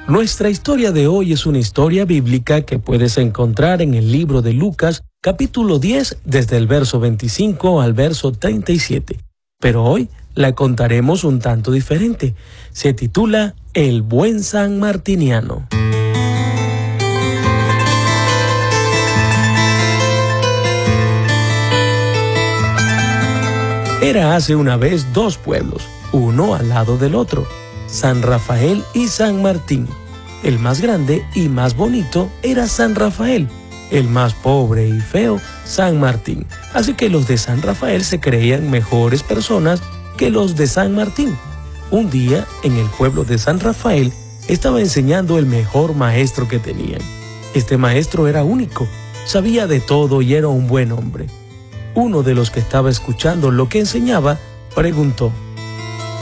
Nuestra historia de hoy es una historia bíblica que puedes encontrar en el libro de Lucas, capítulo 10, desde el verso 25 al verso 37. Pero hoy la contaremos un tanto diferente. Se titula El buen San Martiniano. Era hace una vez dos pueblos, uno al lado del otro, San Rafael y San Martín. El más grande y más bonito era San Rafael, el más pobre y feo, San Martín. Así que los de San Rafael se creían mejores personas que los de San Martín. Un día, en el pueblo de San Rafael, estaba enseñando el mejor maestro que tenían. Este maestro era único, sabía de todo y era un buen hombre. Uno de los que estaba escuchando lo que enseñaba preguntó: